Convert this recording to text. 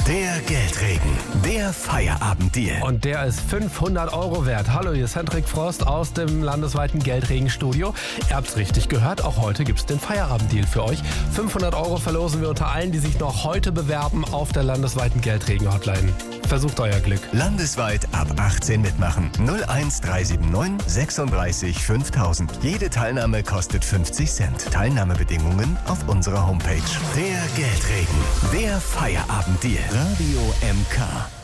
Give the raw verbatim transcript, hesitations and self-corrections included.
Der Geldregen. Der Feierabenddeal. Und der ist fünfhundert Euro wert. Hallo, hier ist Hendrik Frost aus dem landesweiten Geldregenstudio. Ihr habt's richtig gehört, auch heute gibt's den Feierabenddeal für euch. fünfhundert Euro verlosen wir unter allen, die sich noch heute bewerben auf der landesweiten Geldregen-Hotline. Versucht euer Glück. Landesweit ab achtzehn mitmachen. null eins drei sieben neun sechsunddreißig fünftausend. Jede Teilnahme kostet fünfzig Cent. Teilnahmebedingungen auf unserer Homepage. Der Geldregen. Der Feierabenddeal. Radio M K.